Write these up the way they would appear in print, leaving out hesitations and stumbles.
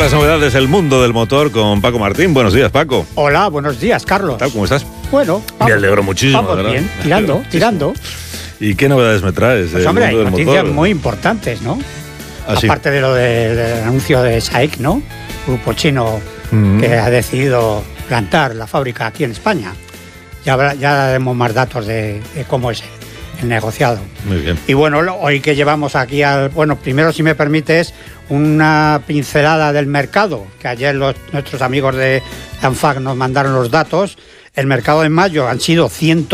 las novedades del mundo del motor con Paco Martín. Buenos días, Paco. Hola, buenos días, Carlos. ¿Qué tal? ¿Cómo estás? Bueno, me alegro muchísimo. Vamos bien, tirando. ¿Y qué novedades me traes? Pues hombre, hay noticias muy importantes, ¿no? Aparte de lo del anuncio de SAIC, ¿no? Grupo chino que ha decidido plantar la fábrica aquí en España. Ya daremos más datos de cómo es el negociado. Muy bien. Y bueno, hoy que llevamos aquí bueno, primero, si me permites, una pincelada del mercado, que ayer nuestros amigos de ANFAC nos mandaron los datos. El mercado en mayo han sido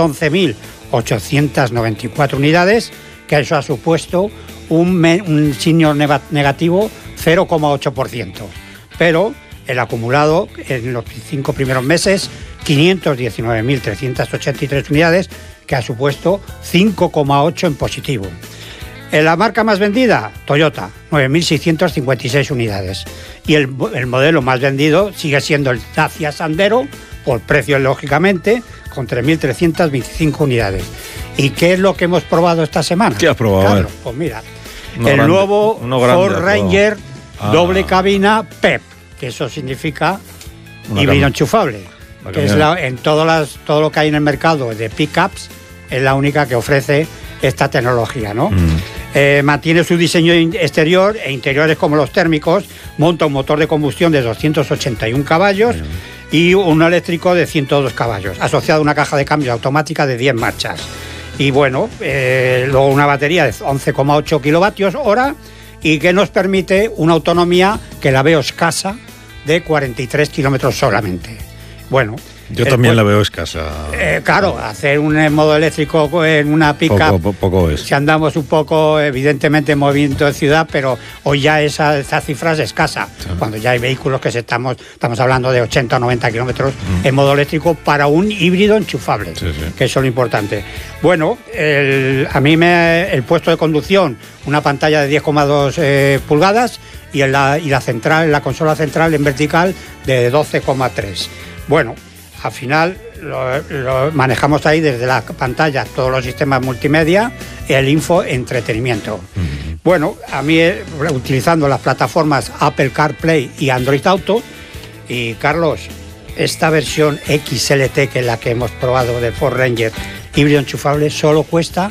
111.894 unidades, que eso ha supuesto un signo negativo 0,8%. Pero el acumulado en los 5 primeros meses, 519.383 unidades, que ha supuesto 5,8 en positivo. En la marca más vendida, Toyota, 9.656 unidades. Y el modelo más vendido sigue siendo el Dacia Sandero, por precio lógicamente, con 3.325 unidades. ¿Y qué es lo que hemos probado esta semana? ¿Qué has probado? Claro, pues mira, nuevo Ford Ranger doble cabina PEP, que eso significa híbrido enchufable, que es todo lo que hay en el mercado de pickups, es la única que ofrece esta tecnología, ¿no? Mantiene su diseño exterior e interiores como los térmicos, monta un motor de combustión de 281 caballos y un eléctrico de 102 caballos, asociado a una caja de cambios automática de 10 marchas. Y bueno, luego una batería de 11,8 kilovatios hora y que nos permite una autonomía que la veo escasa de 43 kilómetros solamente. Bueno, yo también la veo escasa. Claro, hacer un modo eléctrico en una pick-up, poco es. Si andamos un poco, evidentemente, en movimiento de ciudad, pero hoy ya esa cifra es escasa. Sí. Cuando ya hay vehículos que estamos hablando de 80 o 90 kilómetros en modo eléctrico para un híbrido enchufable, que eso es lo importante. Bueno, a mí el puesto de conducción, una pantalla de 10,2 pulgadas y la consola central en vertical de 12,3. Bueno, al final lo manejamos ahí desde la pantalla, todos los sistemas multimedia y el entretenimiento. Bueno, a mí utilizando las plataformas Apple CarPlay y Android Auto, y Carlos, esta versión XLT, que es la que hemos probado de Ford Ranger híbrido enchufable, solo cuesta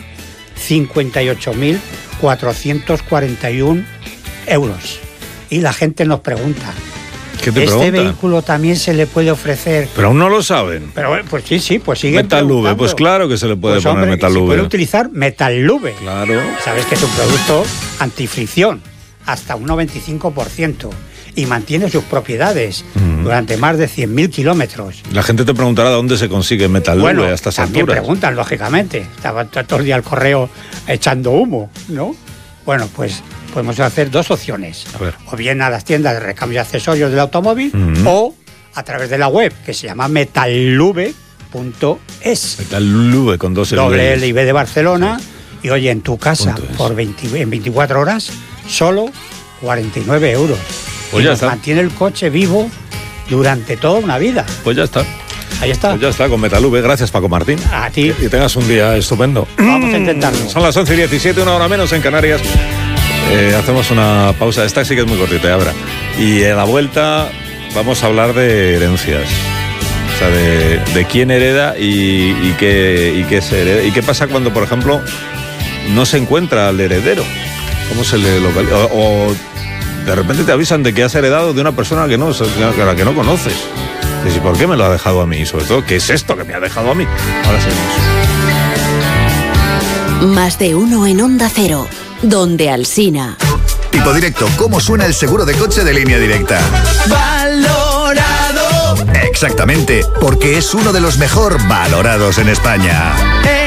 58.441 euros. Y la gente nos pregunta, ¿este vehículo también se le puede ofrecer? Pero aún no lo saben. Pero pues sí, pues sigue Metalube, pues claro que se le puede poner Metalube. Se puede utilizar Metalube. Claro. Sabes que es un producto antifricción, hasta un 95%, y mantiene sus propiedades durante más de 100.000 kilómetros. La gente te preguntará dónde se consigue Metalube a estas alturas. También preguntan, lógicamente. Estaba todo el día el correo echando humo, ¿no? Bueno, pues podemos hacer dos opciones. O bien a las tiendas de recambio de accesorios del automóvil o a través de la web, que se llama metalube.es. Metalube con 2 L y B de Barcelona. Sí. Y oye, en tu casa, en 24 horas, solo 49 euros. Pues ya está. Mantiene el coche vivo durante toda una vida. Pues ya está. Ahí está. Pues ya está, con Metalube. Gracias, Paco Martín. A ti. Y tengas un día estupendo. Vamos a intentarlo. Son las 11:17, una hora menos en Canarias. Hacemos una pausa. Esta sí que es muy cortita ahora. Y a la vuelta vamos a hablar de herencias. O sea, de quién hereda y qué se hereda. Y qué pasa cuando, por ejemplo, no se encuentra al heredero. ¿Cómo se le localiza? O de repente te avisan de que has heredado de una persona a la que no conoces. ¿Y por qué me lo ha dejado a mí? Y sobre todo, ¿qué es esto que me ha dejado a mí? Ahora seguimos. Más de uno en Onda Cero, donde Alsina. Tipo Directo, ¿cómo suena el seguro de coche de Línea Directa? ¡Valorado! Exactamente, porque es uno de los mejor valorados en España.